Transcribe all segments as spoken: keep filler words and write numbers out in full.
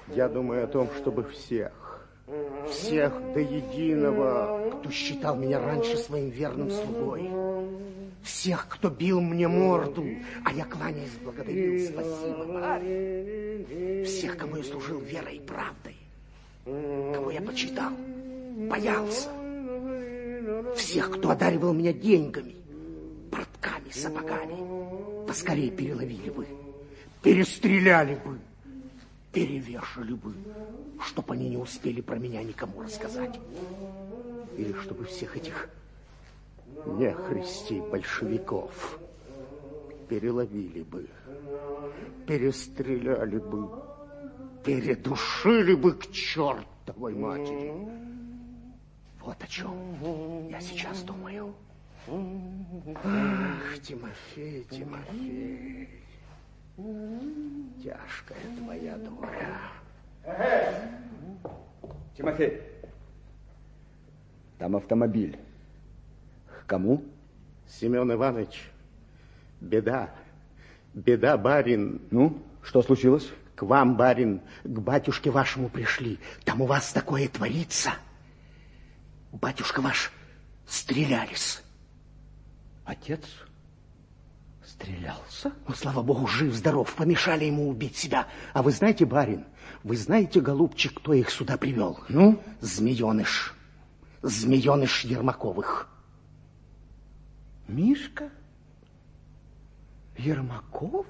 Я думаю о том, чтобы всех, всех до единого, кто считал меня раньше своим верным слугой, всех, кто бил мне морду, а я, кланяясь, благодарил, спасибо, Барин, всех, кому я служил верой и правдой, кого я почитал, боялся, всех, кто одаривал меня деньгами, братками, сапогами, поскорее переловили бы, перестреляли бы, перевешали бы, чтоб они не успели про меня никому рассказать. Или чтобы всех этих нехристей большевиков переловили бы, перестреляли бы, передушили бы к чертовой матери. Вот о чем я сейчас думаю. Ах, Тимофей, Тимофей, тяжкая твоя доля. Эй! Тимофей, там автомобиль. К кому? Семен Иванович, беда, беда, барин. Ну, что случилось? К вам, барин, к батюшке вашему пришли. Там у вас такое творится. Батюшка ваш стрелялись. Отец стрелялся? Ну, слава богу, жив-здоров, помешали ему убить себя. А вы знаете, барин, вы знаете, голубчик, кто их сюда привел? Ну? Змееныш. Змееныш Ермаковых. Мишка? Ермаков?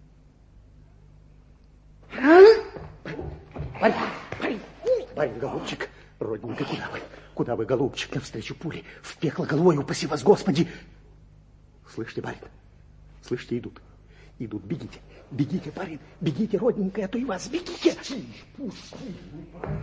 Барин, барин, барин, голубчик, родненько, куда вы? Куда вы, голубчик, навстречу пули? В пекло головой, упаси вас, Господи! Слышите, барин? Слышите, идут. Идут, бегите. Бегите, барин, бегите, родненькая, а то и вас, бегите. Пусти, пусти.